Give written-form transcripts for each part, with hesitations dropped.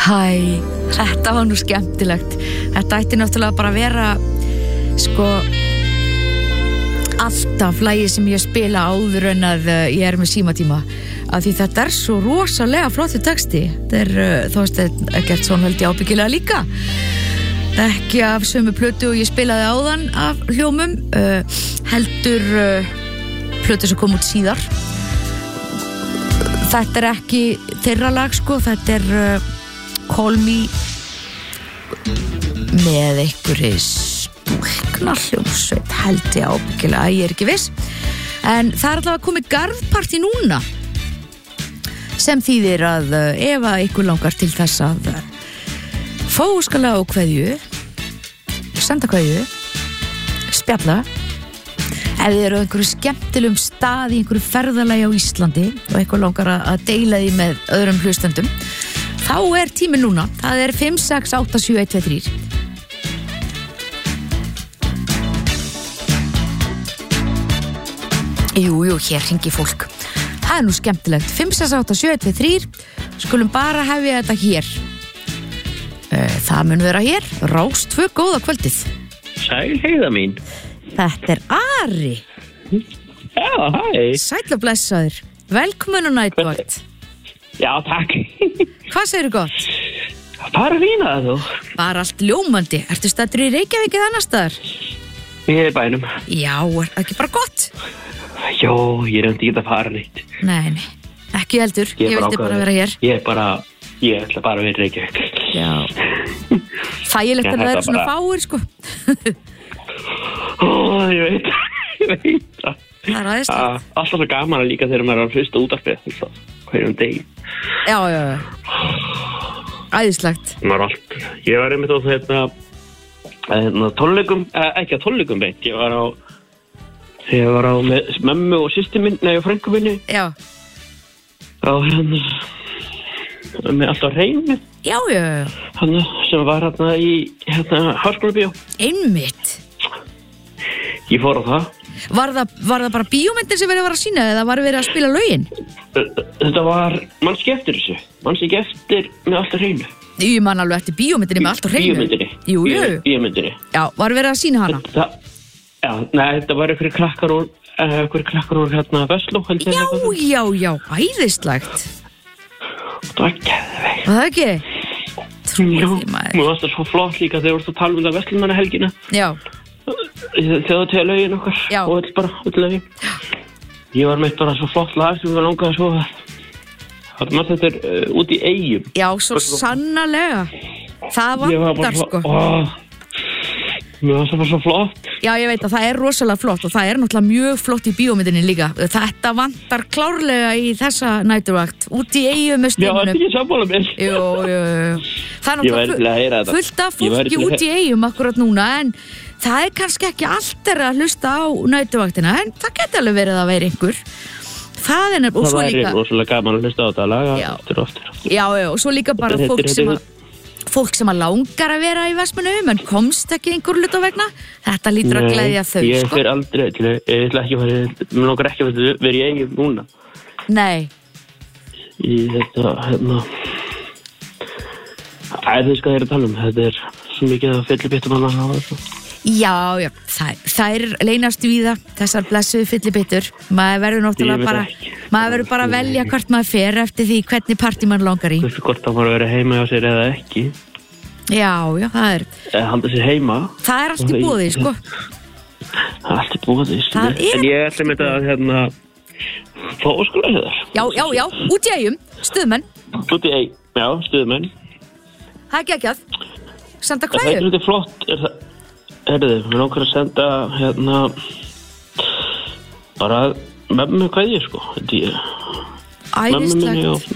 Hæ, þetta var nú skemmtilegt. Þetta ætti náttúrulega bara að vera alltaf lagið sem ég spila áður en að ég er með símatíma, af því þetta er svo rosalega flottur texti. Þetta Þorsteinn Eggertsson held ég ábyggilega líka, ekki af sömu plötu og ég spilaði áðan af hljómum, heldur plötu sem kom út síðar. Þetta er ekki þeirra lag þetta er Call Me með einhverju stúlkna hljómsveit, held ég ábyggilega, ég er ekki viss, en það er allavega komið garðpartí núna, sem þýðir að ef að ykkur langar til þess að fá óskalega á kveðju, senda kveðju, spjalla, ef þið eru á einhverju skemmtilegum stað í einhverju ferðalagi á Íslandi og eitthvað langar að deila því með öðrum hlustendum, þá er tíminn núna. Það er 5687123. Jú, hér hringi fólk. Það er nú skemmtilegt. 5687123. Skulum bara hefja þetta hér. Það mun vera hér. Rás 2, góða kvöldið. Sæl, Heiða mín. Þetta er Ari. Já, hæ. Sæll og blessaður. Velkomin á Næturvakt. Já, takk. Hvað segirðu gott? Bara fína það þú. Bara allt ljómandi. Ertu staddur í Reykjavík eða annars staðar? Ég er í bænum. Já, er það ekki bara gott? Jó, ég er ekki að fara neitt. Nei, ekki heldur. Ég vildi bara vera hér. Ég ætla bara að vera í Reykjavík. Já. Þægilegt að það eru svona fáir, Ég veit það. Það er aðeinslegt. Alltaf svo gaman að líka þegar maður er að hlusta útvarpið hverjum degi. Já. Æðislegt. Ég var einmitt á tónleikum, ekki að tónleikum beint. Ég var á með mömmu og systur minn, og frænku minni. Já. Með alltaf hreinu. Já. Sem var í Háskólabíó. Einmitt. Ég fór á það. Var það bara bíómyndir sem verið að sína eða var verið að spila lögin? Þetta var, manns ekki eftir þessu. Manns ekki eftir með alltaf hreinu. Ég man alveg eftir bíómyndinni með alltaf hreinu. Jú. Bíómyndinni. Já, var verið að sína hana? Þetta var einhverju krakkar úr Vestló. Já, æðislegt. Það var geðveikt. Það ekki? Trúið maður. Mér varst það svo flott líka þegar þú tala um það Vestlmannahelgina. Já. Þegar til lögin okkar. Já. Og öll lögin. Ég var meitt bara svo flott lag sem við langaði svo að þetta er út í Eyjum. Já, svo sannarlega. Það vantar Mér var það bara svo flott. Já, ég veit að það er rosalega flott og það er náttúrulega mjög flott í bíómyndinni líka. Þetta vantar klárlega í þessa Næturvakt. Út í Eyjum með stundunum. Já, þetta er ekki sammála mér. Jú. Það er náttúrulega fullt af fólki út í Eyjum akkurat núna, en það er kannski ekki allt að hlusta á Næturvaktina, en það geti alveg verið að vera einhver. Það er nefnilega, og svo líka... Það væri rosalega gaman að hlusta á þetta laga aftur. Já, og svo líka bara fólk sem að langar að vera í Vestmannaeyjum en komst ekki einhver hluta vegna. Þetta lítur að gleðja þau, Ég fer aldrei til, ég ætla ekki að fara, mér langar ekki að vera í Eyjum núna. Nei. Í þetta, þið skal þeirra tala um, þetta er svo mikið að fyllibittum hann að hafa. Já, þær leynast víða, þessar blessuðu fyllibittur. Maður verður bara að velja hvert maður fer eftir því hvernig partí maður langar í. Hvort það var að vera heima hjá sér eða ekki. Já, það er... Halda sér heima. Það er allt í boði, Allt í boði, En ég ætla með þetta fá óskalega þér. Já, út í Eyjum, stuðmenn. Út í Eyjum, já, stuðmenn. Það er geggjað. Senda kveðju. Það er flott, við langar að senda bara mömmu kveðju, Æðislegt.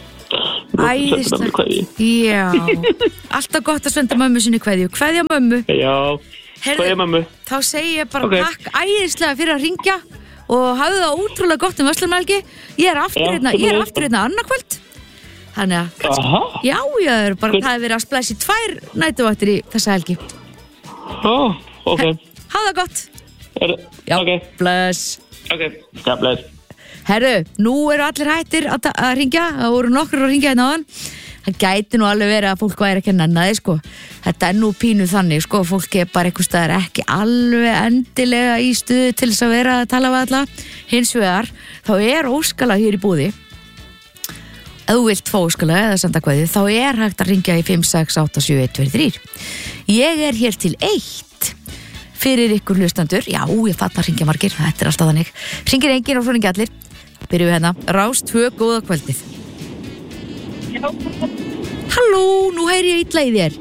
Já. Alltaf gott að senda mömmu sinni kveðju. Kveðja mömmu. Já, kveðja mömmu. Þá segi ég bara takk æðislega fyrir að hringja og hafðu það ótrúlega gott Vestmannahelgi. Ég er aftur hérna annað kvöld. Þannig að það er verið að splæsa í 2 næturvaktir í þessa helgi. Ok. Hafa það gott. Já, bless. Ok, bless. Herru, nú eru allir hættir að hringja. Það voru nokkur að hringja hérna áðan. það gæti nú alveg verið að fólk væri ekki að nenna þið, sko. Þetta nú pínu þannig, sko, fólk bara einhvers staðar ekki alveg endilega í stuði til þess að vera að tala við alla. Hins vegar, þá óskalag hér í búði. Ef þú vilt fá óskalag eða senda kveðju, þá hægt að ringja í 5687123. Ég hér til 1 fyrir ykkur hlustendur. Já, ég fatt að ringja margir, þetta alltaf þannig. Hringir enginn og svo ringja allir. Byrjum við hérna. Rás 2, góða kvöldið. Já. Halló, nú heyri ég illa í þér.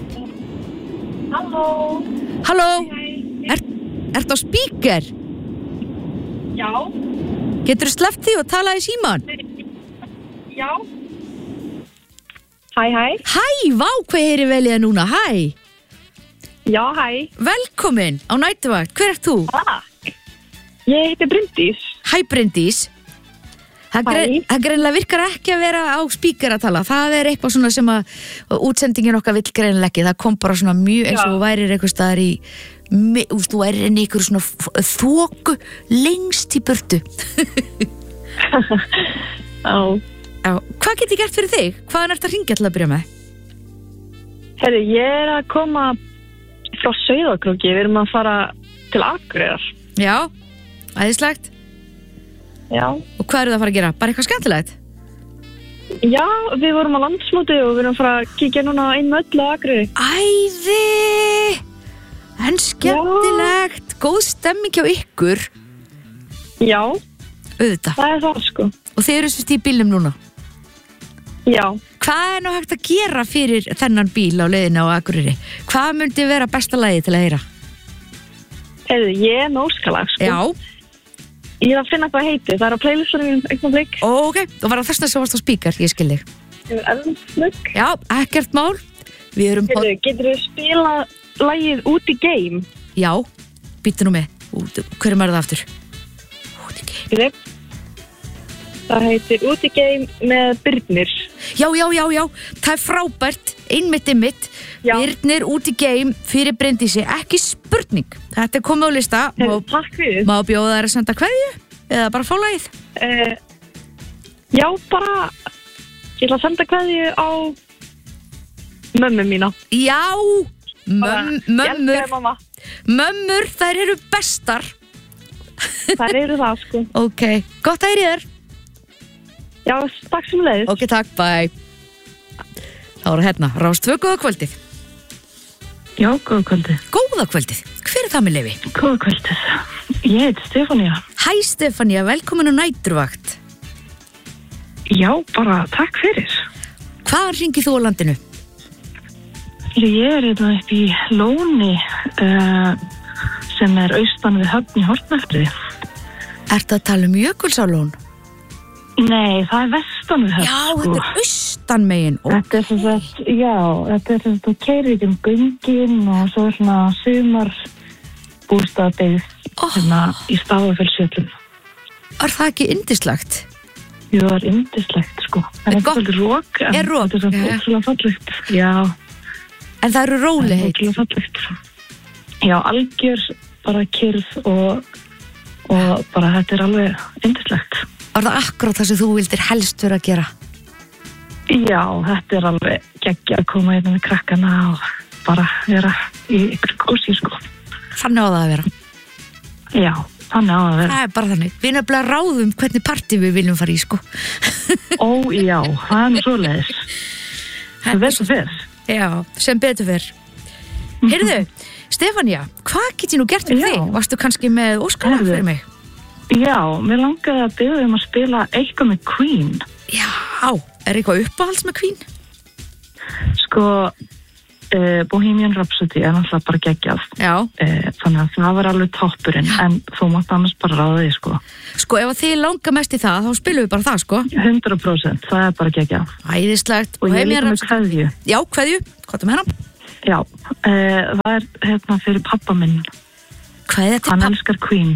Halló. Ertu á speaker? Já. Geturðu sleppt því og talaði í símann? Já. Hæ. Hæ, vá, hvað heyri vel ég núna, hæ. Já, hæ. Velkomin á næturvakt, hver ert þú? Ég heiti Bryndís. Hæ, Bryndís. Það greinilega virkar ekki að vera á speaker að tala. Það eitthvað svona sem að útsendingin okkar vill greinilega ekki. Það kom bara svona mjög eins og þú værir eitthvað staðar þú værir inn í ykkur svona þoku lengst í burtu. Já. Hvað get ég gert fyrir þig? Hvaðan ertu að hringja til að byrja með? Herri, ég að koma frá Sauðárkróki. Við erum að fara til Akureyrar. Já, æðislegt. Já. Og hvað það að fara að gera? Bara eitthvað skemmtilegt? Já, við vorum á landsmóti og við erum að fara að kíkja núna á einu öllu á Akureyri. Æði! En skemmtilegt. Góð stemming hjá ykkur. Já. Auðvitað. Það það, sko. Og þið eru sérst í bílnum núna? Já. Hvað nú hægt að gera fyrir þennan bíl á leiðinu á Akureyri? Hvað myndi vera besta lagi til að heyra? Heyrðu, ég með óskalag, sko. Já. Ég að finna hvað heiti. Það á playlistunum eitthvað blik. Ok, og var það þess að varst á speaker, ég skil þig. Elmsnugg. Já, ekkert mál. Við erum Heyrðu, geturðu spila lagið Út í Game? Já, býttu nú með. Hver það aftur? Út í Game. Það heitir Út í Game með Birnir. Já, það frábært, einmitt. Já. Birnir Út í Game fyrir Bryndísi, ekki spurning. Þetta komið á lista. Takk fyrir. Má bjóða þær að senda kveðju? Eða bara fá lagið? Já, bara ég ætla að senda kveðju á mömmu mína. Já, mömmur. Mamma. Mömmur, þær eru bestar. Þær eru það, sko. Ok, gott að heyri þér. Já, takk sem leiðis. Ok, takk, bye. Það voru hérna, Rás 2, góða kvöldið. Já, góða kvöldið. Góða kvöldið, hver það með leyfi? Góða kvöldið. Ég heiti Stefánía. Hæ Stefánía, velkomin á næturvakt. Já, bara takk fyrir. Hvaðan hringir þú á landinu? Ég hérna upp í Lóni sem austan við Höfn í Hortnafirði. Ertu að tala Jökulsárlón? Nei, það vestan við Höfn. Já, þetta austan megin. Þetta sem sagt, já, þetta sem þú keyrir göngin og svo svona sumarbústaðabyggð hérna í Stafafellsfjöllum. Það ekki yndislegt? Jú, það er yndislegt, sko. Það er svolítið rók. Rók? Þetta er svona ótrúlega fallegt. Já. En það eru rólegheit? Það er ótrúlega fallegt. Já, algjör bara kyrrð og bara þetta er alveg yndislegt. Var það akkurat það sem þú vildir helst vera að gera? Já, þetta er alveg geggja að koma hérna með krakkana og bara vera í ykkur kósi, sko. Þannig á það að vera? Já, þannig á það að vera. Það er bara þannig. Við nefnilega ráðum hvernig partí við viljum fara í, sko. Ó, já, það er nú svoleiðis. Það er betur fyrr. Já, sem betur fyrr. Heyrðu, Stefánía, hvað get ég nú gert fyrir þig? Varstu kannski með óskalag fyrir mig? Já, mér langaði að biðja að spila eitthvað með Queen. Já, er eitthvað uppáhalds með Queen? Sko, Bohemian Rhapsody er náttúrulega bara geggjað. Já. Þannig að það var alveg toppurinn, en þú mátt annars bara ráða því, sko. Sko, ef þið langar mest í það, þá spilum við bara það, sko. 100%, það er bara geggjað. Æðislegt. Og ég er líka með kveðju. Já, kveðju, hvað er með hana? Já, það er hérna fyrir pappa minn. Hvað er þetta? Hann elskar Queen.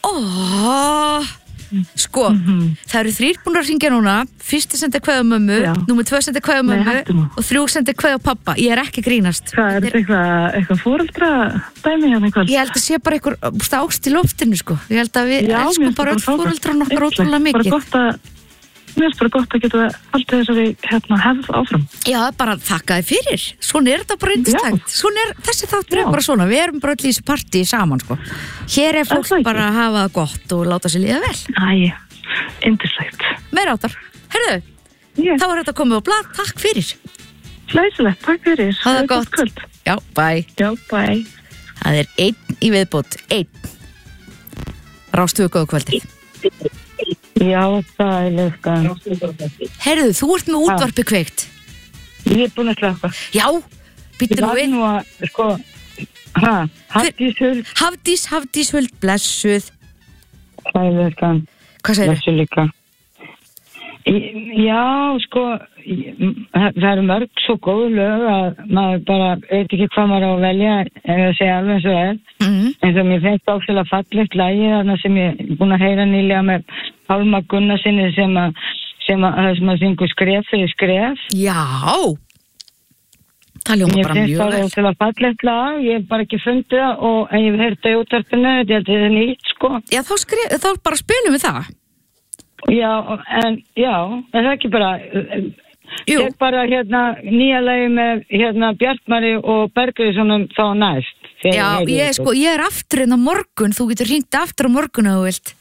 Sko, það eru 3 búin að hringja núna. 1. sendi kveðja mömmu, númer 2 sendi kveðja mömmu og 3 sendi kveðja pappa. Ég er ekki grínast. Hvað er þetta eitthvað foreldra dæmi hérna í kvöld? Ég held að sé bara eitthvað ást í loftinu, sko. Ég held að við elskum bara öll foreldran okkar ótrúlega mikið. Bara gott að mér finnst bara gott að geta alltaf þessari hefð áfram. Já, bara þakka þið fyrir. Svona er þetta bara yndislegt. Svona er þessi þáttur bara svona. Við erum bara öll í þessu partí saman, sko. Hér er fólk bara að hafa það gott og láta sér líða vel. Yndislegt. Meira áttar. Herðu, þá er þetta komið á blað. Takk fyrir. Glæsilegt, takk fyrir. Hafa það gott. Kvöld. Já, bye. Já, bye. Það er 1 í viðbót. 1. Rástu við góða kvöldið. Já, það er löggan. Herðu, þú ert með útvarpi kveikt. Ég er búin að slaka. Já, býttu nú við. Ég var nú að, sko, Hafdís Huld. Hafdís Huld, blessuð. Það er löggan. Hvað segir þið? Blessuð líka. Já, sko, það eru mörg svo góð lög að maður bara veit ekki hvað maður á að velja ef ég segja alveg eins og er. En það mér finnst ákveðlega fallegt lagi þarna sem ég er búin að heyra nýlega með Pálma Gunnarsinni sem að syngur skref fyrir skref. Já, það ljóma bara mjög vel. Mér finnst það ákveðlega fallegt lag, ég hef bara ekki fundið það og ég hef heyrt það í útvarpinu, þetta er nýtt, sko. Já, þá bara spilum við það. Já, en það ekki bara, ég bara nýja lagi með Bjartmari og Bergríðssonum þá næst. Já, ég er aftur á morgun, þú getur hringt aftur á morgun ef þú vilt.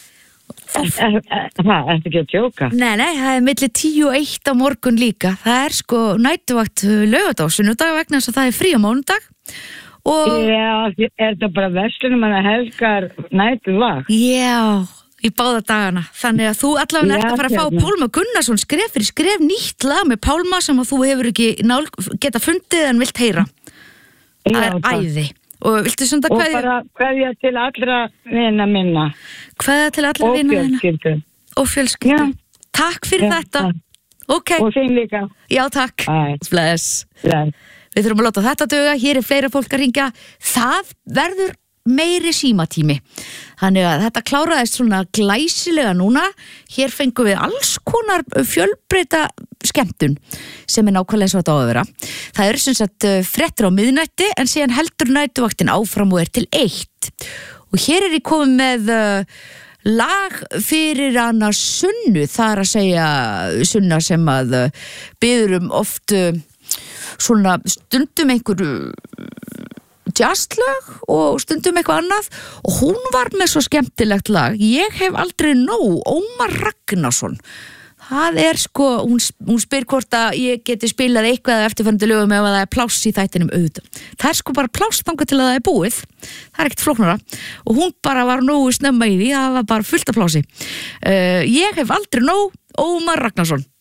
Það er ekki að djóka. Nei, það er milli 10 og 1 á morgun líka. Það er sko nætuvakt laugardag og sunnudag vegna þess að það er frí á mánudag. Já, er það bara verslunum að helgar nætuvakt? Já, í báða dagana. Þannig að þú allavega ert að fara að fá Pálma Gunnarsson skref fyrir skref, nýtt lag með Pálma sem að þú hefur ekki geta fundið en vilt heyra. Það er æði. Og viltu svona kveðja? Og bara kveðja til allra vina minna. Kveðja til allra vina minna. Og fjölskyldu. Takk fyrir þetta. Ok. Og þín líka. Já, takk. Bless. Við þurfum að láta þetta duga. Hér er fleira fólk að ringja. Það verður meiri símatími. Þannig að þetta kláraðist svona glæsilega núna. Hér fengum við alls konar fjölbreyta skemmtun sem er nákvæmlega eins og þetta á að vera. Það eru sem sagt fréttir á miðnætti en síðan heldur nætuvaktin áfram og er til 1. Og hér er ég komið með lag fyrir hana Sunnu, það er að segja Sunna sem að biður oft svona stundum einhverju jazzlög og stundum eitthvað annað og hún var með svo skemmtilegt lag. Ég hef aldrei nóg, Ómar Ragnarsson. Það er sko, hún spyr hvort að ég geti spilað eitthvað eftirfærandi lögum ef það er pláss í þættinum auðvitað. Það er sko bara pláss þangað til að það er búið. Það er ekkert flóknara. Og hún bara var nógu snemma í því, það var bara fullt af plássi. Ég hef aldrei nóg, Ómar Ragnarsson.